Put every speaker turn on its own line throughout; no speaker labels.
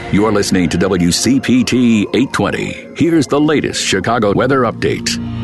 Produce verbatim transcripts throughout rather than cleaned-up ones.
You're listening to W C P T eight twenty. Here's the latest Chicago weather update.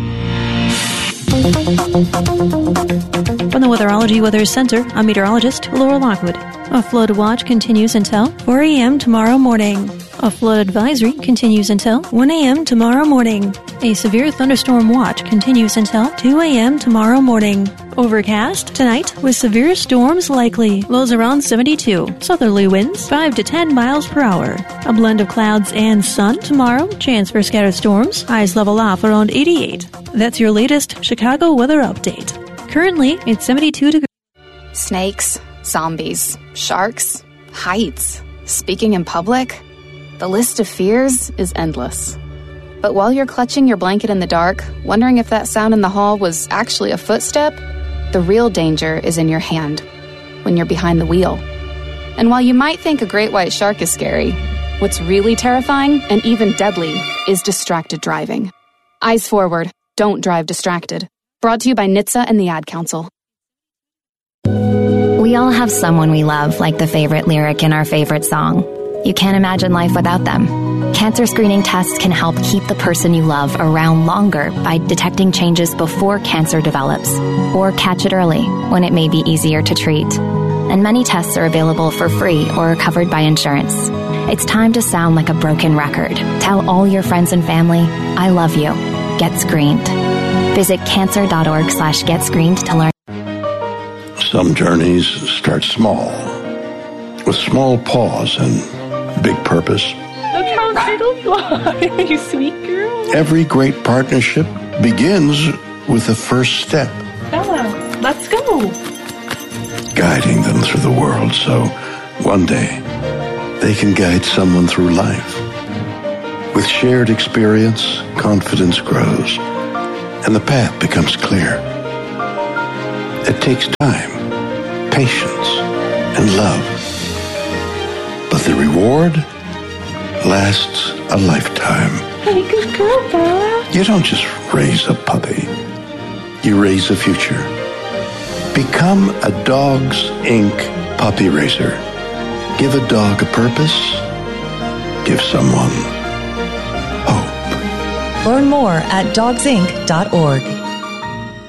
From the Weatherology Weather Center, I'm meteorologist Laura Lockwood. A flood watch continues until four a.m. tomorrow morning. A flood advisory continues until one a.m. tomorrow morning. A severe thunderstorm watch continues until two a.m. tomorrow morning. Overcast tonight with severe storms likely. Lows around seventy-two. Southerly winds five to ten miles per hour. A blend of clouds and sun tomorrow. Chance for scattered storms. Highs level off around eighty-eight. That's your latest Chicago weather update. Currently, it's seventy-two degrees.
Snakes, zombies, sharks, heights, speaking in public. The list of fears is endless. But while you're clutching your blanket in the dark, wondering if that sound in the hall was actually a footstep, the real danger is in your hand, when you're behind the wheel. And while you might think a great white shark is scary, what's really terrifying and even deadly is distracted driving. Eyes forward, don't drive distracted. Brought to you by N H T S A and the Ad Council.
We all have someone we love, like the favorite lyric in our favorite song. You can't imagine life without them. Cancer screening tests can help keep the person you love around longer by detecting changes before cancer develops, or catch it early when it may be easier to treat. And many tests are available for free or are covered by insurance. It's time to sound like a broken record. Tell all your friends and family, I love you. Get screened. Visit cancer.org slash get screened to learn.
Some journeys start small, with small pause and big purpose.
Look how turtles fly, you sweet girl.
Every great partnership begins with the first step.
Bella, let's go.
Guiding them through the world so one day they can guide someone through life. With shared experience, confidence grows, and the path becomes clear. It takes time, patience, and love. But the reward lasts a lifetime.
Hey, good girl, Bella.
You don't just raise a puppy. You raise a future. Become a Dogs Incorporated puppy raiser. Give a dog a purpose. Give someone hope.
Learn more at dogs inc dot org.